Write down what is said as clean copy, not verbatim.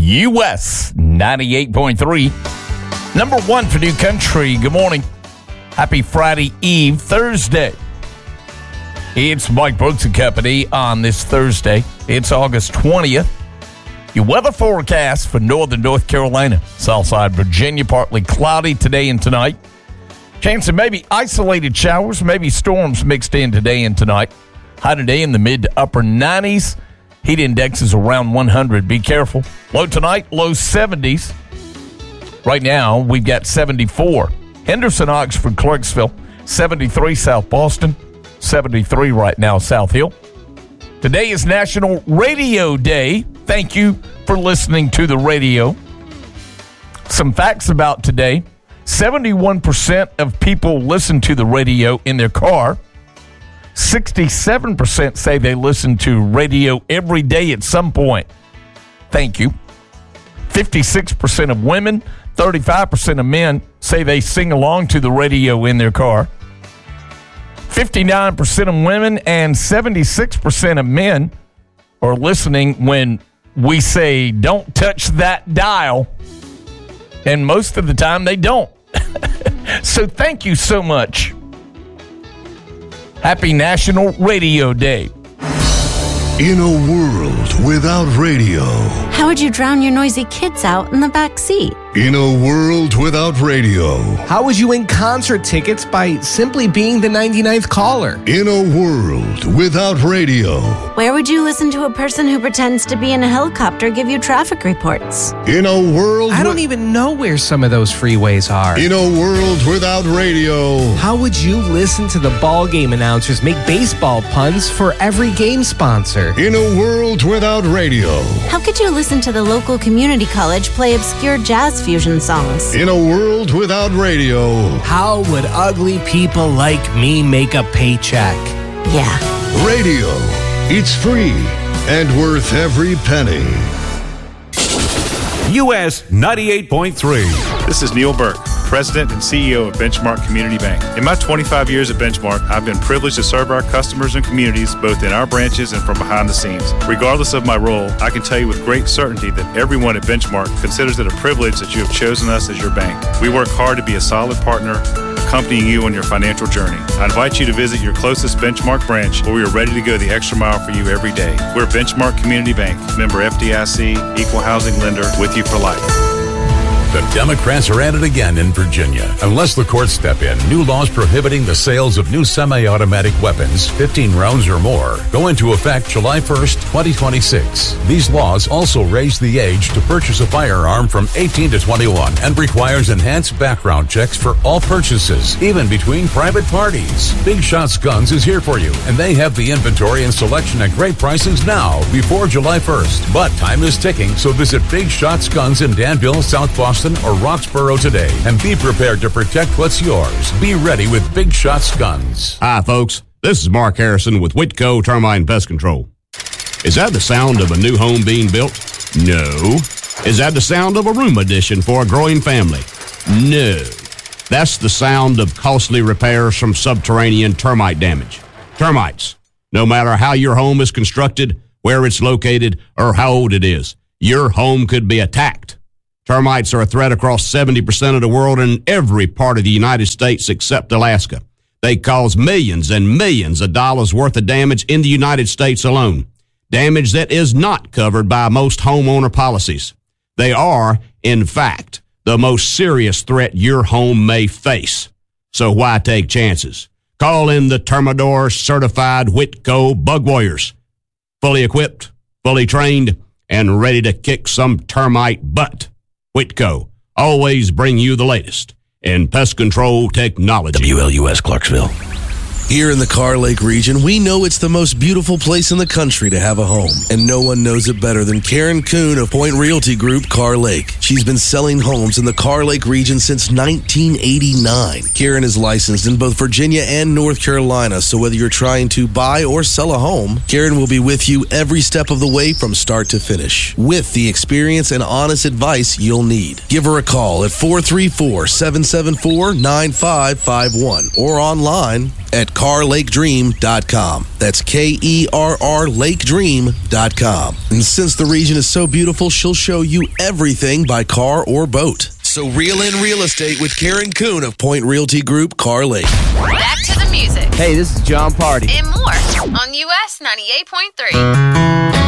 US 98.3. Number one for New Country. Good morning. Happy Friday Eve, Thursday. It's Mike Brooks and Company on this Thursday. It's August 20th. Your weather forecast for northern North Carolina, Southside Virginia, partly cloudy today and tonight. Chance of maybe isolated showers, maybe storms mixed in today and tonight. High today in the mid to upper 90s. Heat index is around 100. Be careful. Low tonight, low 70s. Right now, we've got 74. Henderson, Oxford, Clarksville, 73 South Boston, 73 right now South Hill. Today is National Radio Day. Thank you for listening to the radio. Some facts about today. 71% of people listen to the radio in their car. 67% say they listen to radio every day at some point. Thank you. 56% of women, 35% of men say they sing along to the radio in their car. 59% of women and 76% of men are listening when we say, don't touch that dial. And most of the time they don't. So thank you so much. Happy National Radio Day. In a world without radio. How would you drown your noisy kids out in the back seat? In a world without radio. How would you win concert tickets by simply being the 99th caller? In a world without radio. Where would you listen to a person who pretends to be in a helicopter give you traffic reports? In a world... I don't even know where some of those freeways are. In a world without radio. How would you listen to the ball game announcers make baseball puns for every game sponsor? In a world without radio. How could you listen to the local community college play obscure jazz fusion songs? In a world without radio. How would ugly people like me make a paycheck? Yeah. Radio. It's free and worth every penny. US 98.3. This is Neil Burke, President and CEO of Benchmark Community Bank. In my 25 years at Benchmark, I've been privileged to serve our customers and communities both in our branches and from behind the scenes. Regardless of my role, I can tell you with great certainty that everyone at Benchmark considers it a privilege that you have chosen us as your bank. We work hard to be a solid partner, accompanying you on your financial journey. I invite you to visit your closest Benchmark branch where we are ready to go the extra mile for you every day. We're Benchmark Community Bank, member FDIC, equal housing lender, with you for life. The Democrats are at it again in Virginia. Unless the courts step in, new laws prohibiting the sales of new semi-automatic weapons, 15 rounds or more, go into effect July 1st, 2026. These laws also raise the age to purchase a firearm from 18 to 21 and requires enhanced background checks for all purchases, even between private parties. Big Shots Guns is here for you, and they have the inventory and selection at great prices now before July 1st. But time is ticking, so visit Big Shots Guns in Danville, South Boston, or Roxborough today and be prepared to protect what's yours. Be ready with Big Shots Guns. Hi, folks. This is Mark Harrison with Whitco Termite and Pest Control. Is that the sound of a new home being built? No. Is that the sound of a room addition for a growing family? No. That's the sound of costly repairs from subterranean termite damage. Termites. No matter how your home is constructed, where it's located, or how old it is, your home could be attacked. Termites are a threat across 70% of the world and every part of the United States except Alaska. They cause millions and millions of dollars worth of damage in the United States alone. Damage that is not covered by most homeowner policies. They are, in fact, the most serious threat your home may face. So why take chances? Call in the Termidor certified Whitco Bug Warriors. Fully equipped, fully trained, and ready to kick some termite butt. Whitco, always bring you the latest in pest control technology. WLUS Clarksville. Here in the Carr Lake region, we know it's the most beautiful place in the country to have a home. And no one knows it better than Karen Kuhn of Point Realty Group, Carr Lake. She's been selling homes in the Carr Lake region since 1989. Karen is licensed in both Virginia and North Carolina, so whether you're trying to buy or sell a home, Karen will be with you every step of the way from start to finish, with the experience and honest advice you'll need. Give her a call at 434-774-9551 or online at KerrLakeDream.com. That's KERR LakeDream.com. And since the region is so beautiful, she'll show you everything by car or boat. So reel in real estate with Karen Kuhn of Point Realty Group, Car Lake. Back to the music. Hey, this is John Party. And more on US 98.3.